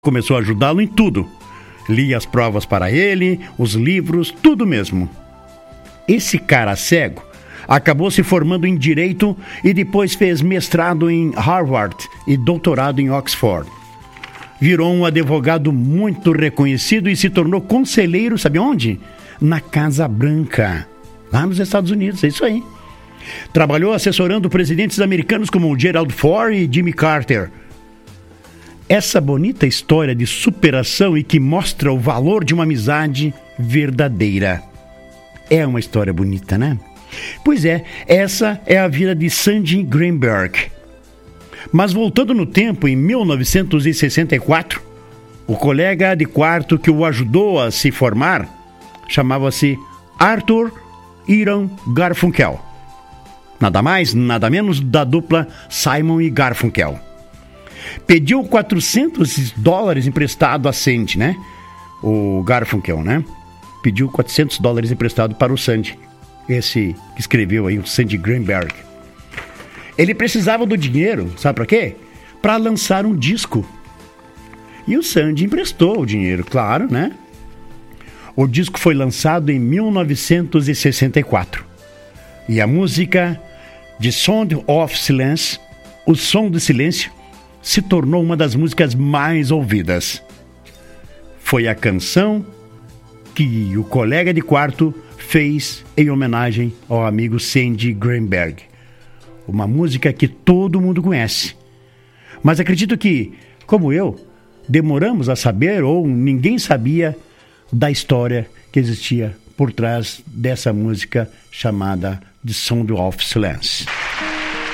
Começou a ajudá-lo em tudo. Lia as provas para ele, os livros, tudo mesmo. Esse cara cego acabou se formando em Direito e depois fez mestrado em Harvard e doutorado em Oxford. Virou um advogado muito reconhecido e se tornou conselheiro, sabe onde? Na Casa Branca, lá nos Estados Unidos, é isso aí. Trabalhou assessorando presidentes americanos como Gerald Ford e Jimmy Carter. Essa bonita história de superação e que mostra o valor de uma amizade verdadeira. É uma história bonita, né? Pois é, essa é a vida de Sandy Greenberg. Mas voltando no tempo, em 1964, o colega de quarto que o ajudou a se formar chamava-se Arthur Aaron Garfunkel. Nada mais, nada menos da dupla Simon e Garfunkel. Pediu $400 emprestado a Sandy, né? O Garfunkel, né? Pediu $400 emprestado para o Sandy. Esse que escreveu aí, o Sandy Greenberg. Ele precisava do dinheiro, sabe para quê? Para lançar um disco. E o Sandy emprestou o dinheiro, claro, né? O disco foi lançado em 1964. E a música The Sound of Silence, o som do silêncio, se tornou uma das músicas mais ouvidas. Foi a canção que o colega de quarto fez em homenagem ao amigo Sandy Greenberg. Uma música que todo mundo conhece. Mas acredito que, como eu, demoramos a saber ou ninguém sabia da história que existia por trás dessa música chamada The Sound of Silence.